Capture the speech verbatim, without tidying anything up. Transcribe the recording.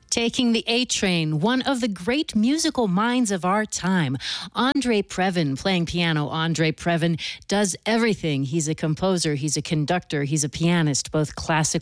Taking the A Train, one of the great musical minds of our time, Andre Previn, playing piano. Andre Previn does everything. He's a composer, he's a conductor, he's a pianist, both classical